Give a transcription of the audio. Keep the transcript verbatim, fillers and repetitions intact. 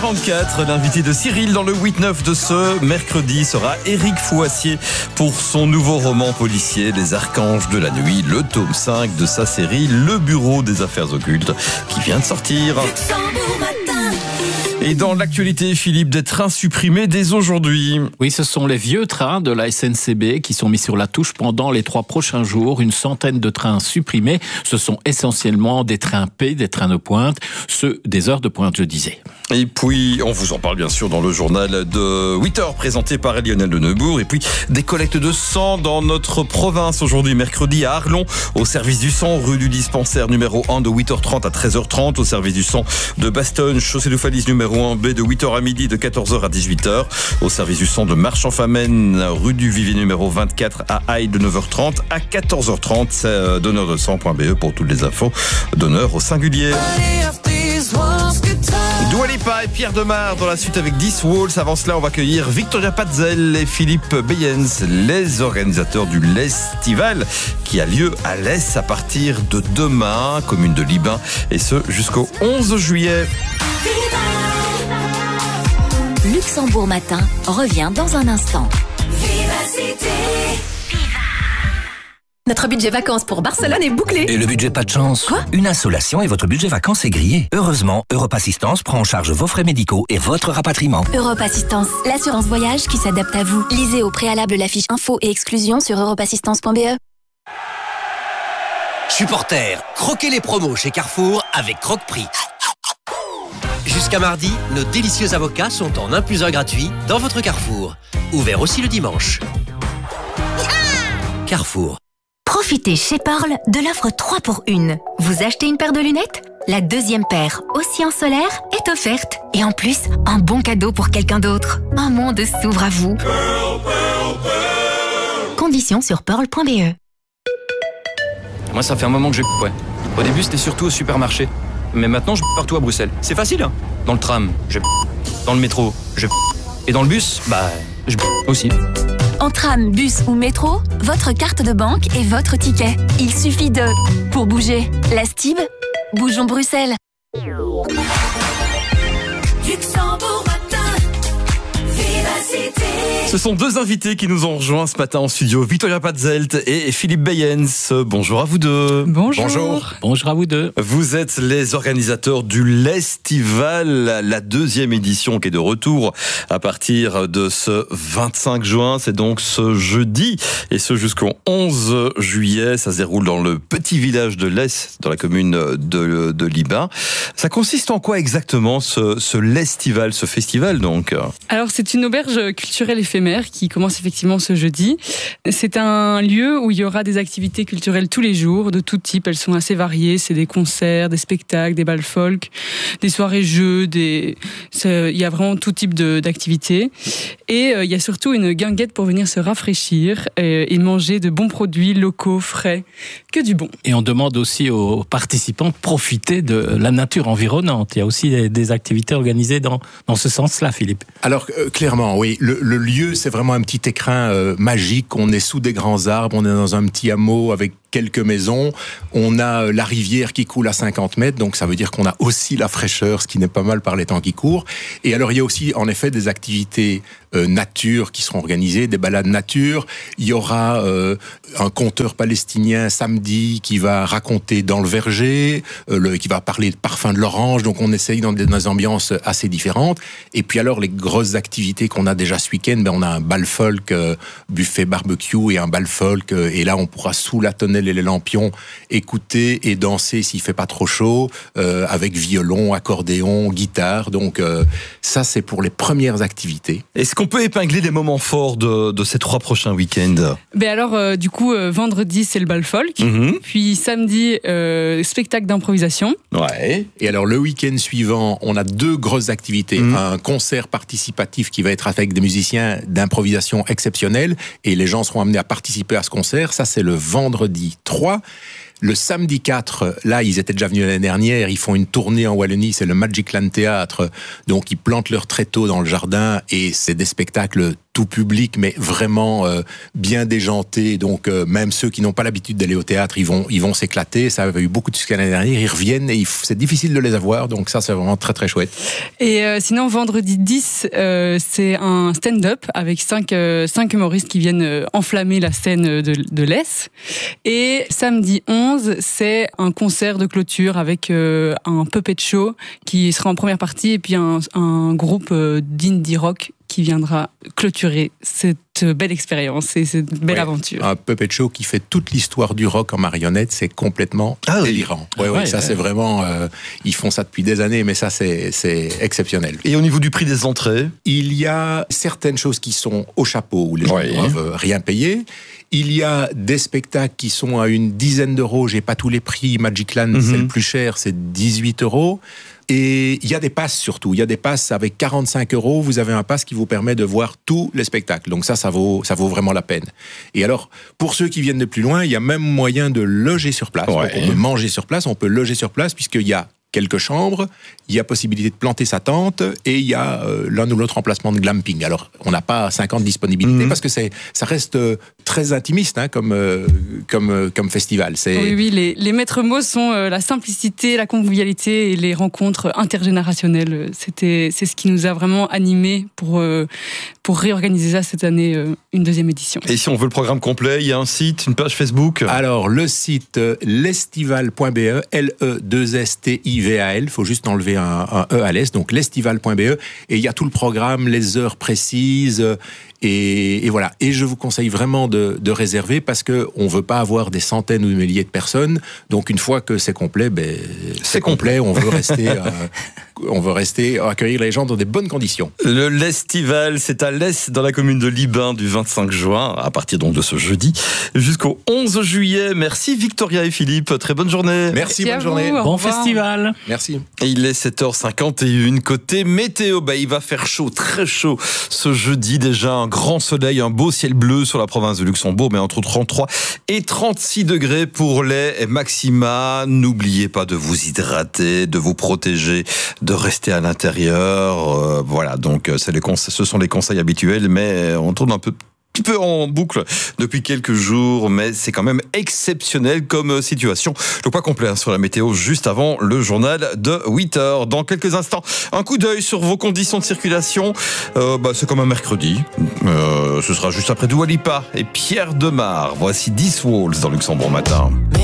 trente-quatre, l'invité de Cyril dans le huit neuf de ce mercredi sera Éric Fouassier pour son nouveau roman policier Les Archanges de la Nuit, le tome cinq de sa série Le Bureau des Affaires Occultes qui vient de sortir. Et dans l'actualité, Philippe, des trains supprimés dès aujourd'hui. Oui, ce sont les vieux trains de la S N C B qui sont mis sur la touche pendant les trois prochains jours. Une centaine de trains supprimés. Ce sont essentiellement des trains P, des trains de pointe, ceux des heures de pointe, je disais. Et puis, on vous en parle bien sûr dans le journal de huit heures présenté par Lionel de Neubourg. Et puis, des collectes de sang dans notre province aujourd'hui, mercredi à Arlon, au service du sang, rue du dispensaire numéro un de huit heures trente à treize heures trente, au service du sang de Bastogne, chaussée de Falise numéro un B de huit heures à midi, de quatorze heures à dix-huit heures, au service du sang de Marchand-Famenne, rue du Vivier numéro vingt-quatre à Haye de neuf heures trente à quatorze heures trente. C'est donneur de sang point b e pour toutes les infos. Donneur au singulier. Dua Lipa et Pierre Demar dans la suite avec This Walls. Avant cela, on va accueillir Victoria Patzel et Philippe Beyens, les organisateurs du Lestival qui a lieu à l'Est à partir de demain, commune de Libin, et ce jusqu'au onze juillet. Luxembourg Matin revient dans un instant. Notre budget vacances pour Barcelone est bouclé. Et le budget pas de chance? Quoi? Une insolation et votre budget vacances est grillé. Heureusement, Europe Assistance prend en charge vos frais médicaux et votre rapatriement. Europe Assistance, l'assurance voyage qui s'adapte à vous. Lisez au préalable la fiche info et exclusion sur europe assistance point b e. Supporters, croquez les promos chez Carrefour avec Croque-Prix. Jusqu'à mardi, nos délicieux avocats sont en un plus un gratuit dans votre Carrefour. Ouvert aussi le dimanche. Carrefour. Profitez chez Pearl de l'offre trois pour une. Vous achetez une paire de lunettes? La deuxième paire, aussi en solaire, est offerte. Et en plus, un bon cadeau pour quelqu'un d'autre. Un monde s'ouvre à vous. Pearl, Pearl, Pearl. Conditions sur pearl point b e. Moi, ça fait un moment que je ouais. Au début, c'était surtout au supermarché. Mais maintenant, je partout à Bruxelles. C'est facile, hein. Dans le tram, je dans le métro, je et dans le bus, bah, je aussi. En tram, bus ou métro, votre carte de banque est votre ticket. Il suffit de... Pour bouger, la Stib, bougeons Bruxelles. Luxembourg Matin, Vivacité. Ce sont deux invités qui nous ont rejoints ce matin en studio, Victoria Patzelt et Philippe Beyens. Bonjour à vous deux. Bonjour. Bonjour. Bonjour à vous deux. Vous êtes les organisateurs du Lestival, la deuxième édition qui est de retour à partir de ce vingt-cinq juin. C'est donc ce jeudi et ce jusqu'au onze juillet. Ça se déroule dans le petit village de l'Est, dans la commune de, de Libin. Ça consiste en quoi exactement ce, ce Lestival, ce festival donc? Alors c'est une auberge culturelle éphémère qui commence effectivement ce jeudi. C'est un lieu où il y aura des activités culturelles tous les jours, de tout type. Elles sont assez variées. C'est des concerts, des spectacles, des bals folk, des soirées jeux. Des... Il y a vraiment tout type de, d'activités. Et euh, il y a surtout une guinguette pour venir se rafraîchir et, et manger de bons produits locaux, frais, que du bon. Et on demande aussi aux participants de profiter de la nature environnante. Il y a aussi des, des activités organisées dans, dans ce sens-là, Philippe. Alors, euh, clairement, oui. Le, le lieu, c'est vraiment un petit écrin euh, magique. On est sous des grands arbres, on est dans un petit hameau avec quelques maisons. On a la rivière qui coule à cinquante mètres, donc ça veut dire qu'on a aussi la fraîcheur, ce qui n'est pas mal par les temps qui courent. Et alors, il y a aussi, en effet, des activités euh, nature qui seront organisées, des balades nature. Il y aura euh, un conteur palestinien samedi qui va raconter dans le verger, euh, le, qui va parler de parfum de l'orange. Donc, on essaye dans des, dans des ambiances assez différentes. Et puis alors, les grosses activités qu'on a déjà ce week-end, ben, on a un bal folk, euh, buffet barbecue et un bal folk. Euh, et là, on pourra, sous la tonnelle et les lampions, écouter et danser s'il fait pas trop chaud, euh, avec violon, accordéon, guitare. Donc euh, ça, c'est pour les premières activités. Est-ce qu'on peut épingler des moments forts de, de ces trois prochains week-ends? Ben alors, euh, du coup, euh, vendredi, c'est le bal folk. Mm-hmm. Puis samedi, euh, spectacle d'improvisation. Ouais. Et alors, le week-end suivant, on a deux grosses activités. Mm-hmm. Un concert participatif qui va être avec des musiciens d'improvisation exceptionnels. Et les gens seront amenés à participer à ce concert. Ça, c'est le vendredi trois. Le samedi quatre, là, ils étaient déjà venus l'année dernière, ils font une tournée en Wallonie, c'est le Magic Land Théâtre, donc ils plantent leur tréteau dans le jardin et c'est des spectacles tout public, mais vraiment euh, bien déjanté. Donc euh, même ceux qui n'ont pas l'habitude d'aller au théâtre, ils vont, ils vont s'éclater. Ça avait eu beaucoup de succès l'année dernière. Ils reviennent et il f- c'est difficile de les avoir. Donc ça, c'est vraiment très très chouette. Et euh, sinon, vendredi dix, euh, c'est un stand-up avec cinq, euh, cinq humoristes qui viennent euh, enflammer la scène de, de l'E S. Et samedi onze, c'est un concert de clôture avec euh, un puppet show qui sera en première partie et puis un, un groupe euh, d'indie rock qui viendra clôturer cette belle expérience et cette belle Ouais, aventure. Un puppet show qui fait toute l'histoire du rock en marionnette, c'est complètement Ah oui. délirant. Ouais, ouais, Ouais, ça ouais. c'est vraiment... Euh, ils font ça depuis des années, mais ça c'est, c'est exceptionnel. Et au niveau du prix des entrées? Il y a certaines choses qui sont au chapeau, où les gens Ouais. ne doivent rien payer. Il y a des spectacles qui sont à une dizaine d'euros. J'ai pas tous les prix. Magicland, Mhm. c'est le plus cher, c'est dix-huit euros. Et il y a des passes surtout. Il y a des passes avec quarante-cinq euros. Vous avez un pass qui vous permet de voir tous les spectacles. Donc ça, ça vaut, ça vaut vraiment la peine. Et alors, pour ceux qui viennent de plus loin, il y a même moyen de loger sur place. Ouais. Donc on peut manger sur place, on peut loger sur place, puisqu'il y a quelques chambres, il y a possibilité de planter sa tente et il y a euh, l'un ou l'autre emplacement de glamping. Alors, on n'a pas cinquante disponibilités Mhm. parce que c'est, ça reste euh, très intimiste hein, comme, euh, comme, euh, comme festival. C'est, Oui, oui, les, les maîtres mots sont euh, la simplicité, la convivialité et les rencontres intergénérationnelles. C'était, c'est ce qui nous a vraiment animés pour, euh, pour réorganiser ça cette année, euh, une deuxième édition. Et si on veut le programme complet, il y a un site, une page Facebook? Alors, le site euh, l'estival point b e, L E deux S T I V A L, il faut juste enlever un, un E à l'Est, donc l'estival point b e, et il y a tout le programme, les heures précises, euh, et, et voilà. Et je vous conseille vraiment de, de réserver parce qu'on ne veut pas avoir des centaines ou des milliers de personnes, donc une fois que c'est complet, ben, c'est complet, on veut rester... euh, on veut rester, accueillir les gens dans des bonnes conditions. Le L'Estival, c'est à l'Est, dans la commune de Libin, du vingt-cinq juin, à partir donc de ce jeudi, jusqu'au onze juillet. Merci Victoria et Philippe, très bonne journée. Merci, Merci à bonne journée. vous. Au Bon revoir. festival. Merci. Et il est sept heures cinquante et une. Côté météo, bah, il va faire chaud, très chaud ce jeudi déjà. Un grand soleil, un beau ciel bleu sur la province de Luxembourg, mais entre trente-trois et trente-six degrés pour les maxima. N'oubliez pas de vous hydrater, de vous protéger, de rester à l'intérieur. Euh, voilà, donc c'est les conse- ce sont les conseils habituels, mais on tourne un peu... petit peu en boucle depuis quelques jours, mais c'est quand même exceptionnel comme situation. Le point complet hein, sur la météo juste avant le journal de huit heures. Dans quelques instants, un coup d'œil sur vos conditions de circulation. Euh, bah, c'est comme un mercredi. Euh, ce sera juste après Dua Lipa et Pierre Demar. Voici dix Walls dans Luxembourg Matin.